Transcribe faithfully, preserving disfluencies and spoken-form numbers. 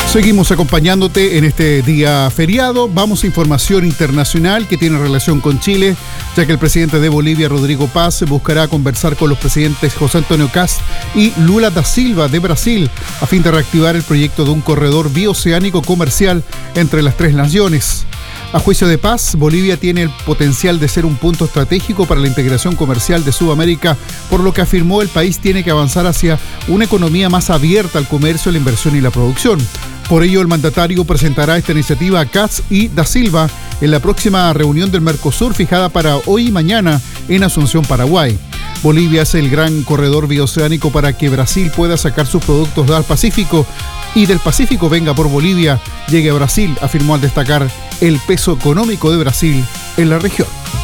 Seguimos acompañándote en este día feriado. Vamos a información internacional que tiene relación con Chile, ya que el presidente de Bolivia, Rodrigo Paz, buscará conversar con los presidentes José Antonio Kast y Lula da Silva de Brasil a fin de reactivar el proyecto de un corredor bioceánico comercial entre las tres naciones. A juicio de Paz, Bolivia tiene el potencial de ser un punto estratégico para la integración comercial de Sudamérica, por lo que afirmó el país tiene que avanzar hacia una economía más abierta al comercio, la inversión y la producción. Por ello, el mandatario presentará esta iniciativa a Kast y da Silva en la próxima reunión del Mercosur fijada para hoy y mañana en Asunción, Paraguay. Bolivia es el gran corredor bioceánico para que Brasil pueda sacar sus productos del Pacífico y del Pacífico venga por Bolivia, llegue a Brasil, afirmó al destacar el peso económico de Brasil en la región.